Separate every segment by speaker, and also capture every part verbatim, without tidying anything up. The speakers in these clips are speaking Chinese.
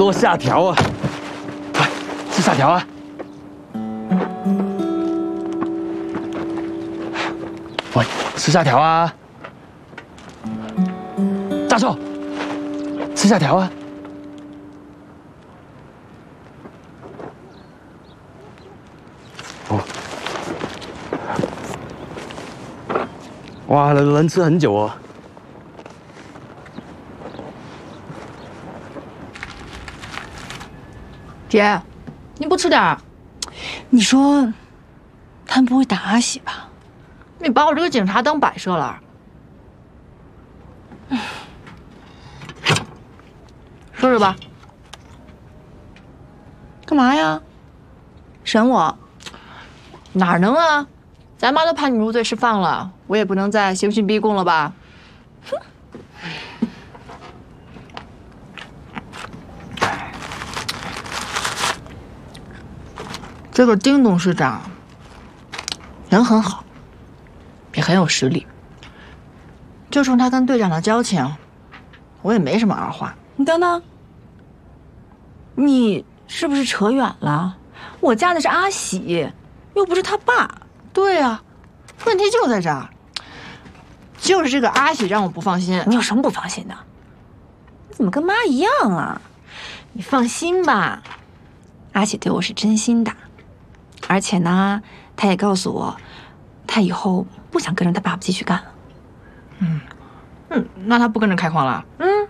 Speaker 1: 多虾条啊！快吃虾条啊！喂，吃虾条啊！大寿，吃虾条啊！哦，哇，能吃很久哦。
Speaker 2: 姐，你不吃点儿？
Speaker 3: 你说，他们不会打阿喜吧？
Speaker 2: 你把我这个警察当摆设了？说说吧。
Speaker 3: 干嘛呀？审我？
Speaker 2: 哪能啊？咱妈都判你入罪释放了，我也不能再刑讯逼供了吧？哼。 这个丁董事长人很好，也很有实力。就冲他跟队长的交情，我也没什么二话。
Speaker 3: 你等等，你是不是扯远了？我嫁的是阿喜，又不是他爸。
Speaker 2: 对啊，问题就在这儿，就是这个阿喜让我不放心。
Speaker 3: 你有什么不放心的？你怎么跟妈一样啊？你放心吧，阿喜对我是真心的。 而且呢，他也告诉我，他以后不想跟着他爸爸继续干了。
Speaker 2: 嗯，嗯，那他不跟着开矿了？
Speaker 3: 嗯。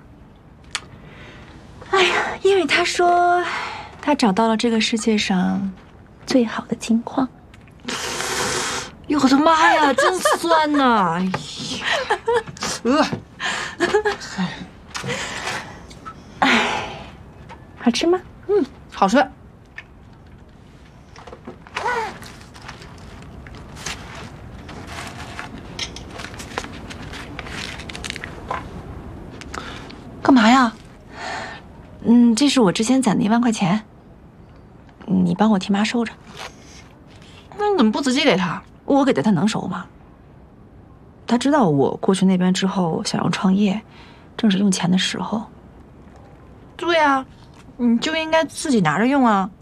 Speaker 3: 哎呀，因为他说他找到了这个世界上最好的金矿。
Speaker 2: 哟，我的妈呀，真酸呐！哎呀，呃，
Speaker 3: 哎，好吃吗？
Speaker 2: 嗯，好吃。 干嘛呀？
Speaker 3: 嗯，这是我之前攒的一万块钱，你帮我替妈收着。
Speaker 2: 那你怎么不直接给他？
Speaker 3: 我给的他能收吗？他知道我过去那边之后想要创业，正是用钱的时候。
Speaker 2: 对啊，你就应该自己拿着用啊。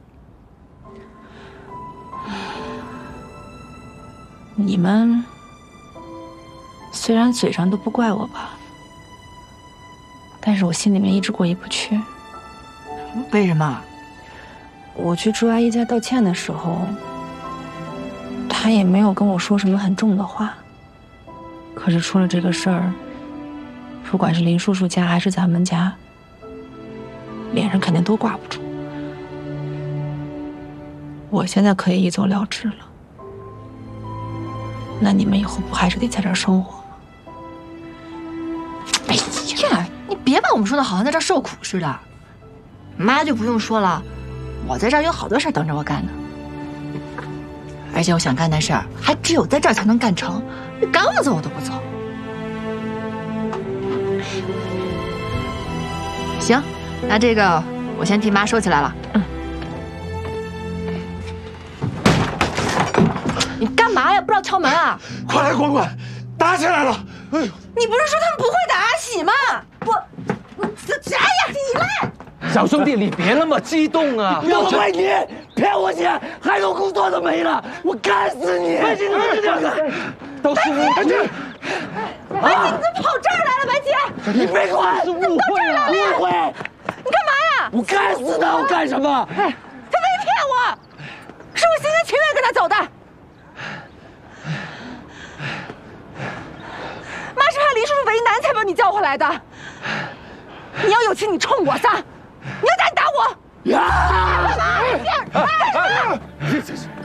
Speaker 3: 你们虽然嘴上都不怪我吧。 但是我心里面一直过意不去。
Speaker 2: 为什么？
Speaker 3: 我去朱阿姨家道歉的时候，她也没有跟我说什么很重的话。可是出了这个事儿，不管是林叔叔家还是咱们家，脸上肯定都挂不住。我现在可以一走了之了，那你们以后不还是得在这儿生活吗？
Speaker 2: 哎呀！ 你别把我们说的好像在这儿受苦似的，妈就不用说了，我在这儿有好多事儿等着我干呢。而且我想干的事儿，还只有在这儿才能干成，你赶我走我都不走。行，那这个我先替妈收起来了。嗯。你干嘛呀？不知道敲门啊？
Speaker 1: 快来管管，打起来了！哎呦，
Speaker 3: 你不是说他们不会打阿喜吗？ 我我谁呀？你们
Speaker 1: 小兄弟，你别那么激动啊！
Speaker 4: 有问题，骗我钱，还有工作都没了，我干死你！白姐，你们两个
Speaker 1: 都是
Speaker 4: 白姐，
Speaker 3: 白姐，你怎么跑这儿来了？白姐，
Speaker 4: 你别管，
Speaker 1: 是误会了，
Speaker 4: 误会！
Speaker 3: 你干嘛呀？
Speaker 4: 我干死他！我干什么？
Speaker 3: 他没骗我，是我心甘情愿跟他走的。妈是怕林叔叔为难才把你叫回来的。 你要有气，你冲我撒；你要打，你打我。
Speaker 4: 呀！
Speaker 3: 干嘛？